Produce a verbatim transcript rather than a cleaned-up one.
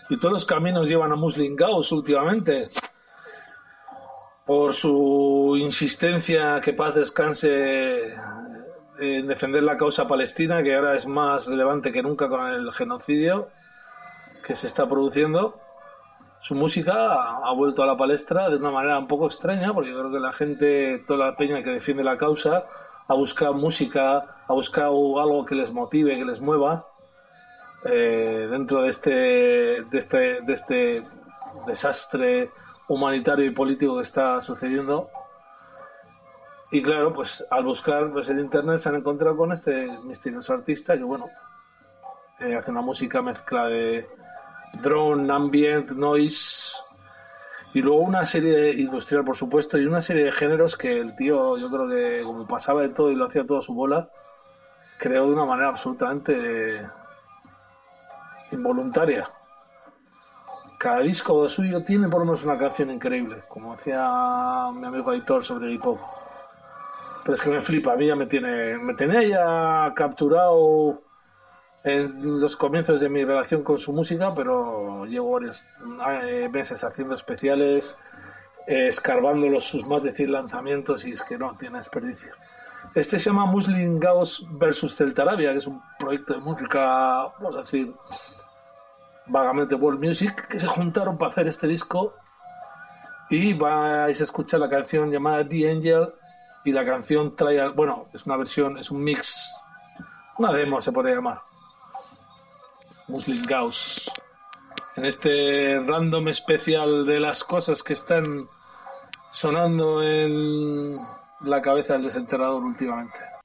Y todos los caminos llevan a Muslim Gauss últimamente. Por su insistencia, que paz descanse, en defender la causa palestina, que ahora es más relevante que nunca con el genocidio que se está produciendo. Su música ha vuelto a la palestra de una manera un poco extraña, porque yo creo que la gente, toda la peña que defiende la causa, ha buscado música, ha buscado algo que les motive, que les mueva, eh, dentro de este, de este, de este desastre humanitario y político que está sucediendo. Y claro, pues al buscar pues en internet se han encontrado con este misterioso artista que, bueno, eh, hace una música mezcla de drone, ambient, noise, y luego una serie industrial, por supuesto, y una serie de géneros que el tío, yo creo que como pasaba de todo y lo hacía todo a su bola, creó de una manera absolutamente involuntaria. Cada disco suyo tiene por lo menos una canción increíble, como decía mi amigo Aitor sobre hip hop. Pero es que me flipa, a mí ya me tiene, me tenía ya capturado en los comienzos de mi relación con su música, pero llevo varios meses haciendo especiales, eh, escarbando los, sus más de cien lanzamientos, y es que no tiene desperdicio. Este se llama Muslim Gauss versus Celtarabia, que es un proyecto de música, vamos a decir, vagamente world music, que se juntaron para hacer este disco, y vais a escuchar la canción llamada The Angel y la canción Trial. Bueno, es una versión, es un mix, una demo se podría llamar. Muslim Gauss, en este random especial de las cosas que están sonando en la cabeza del desenterrador últimamente.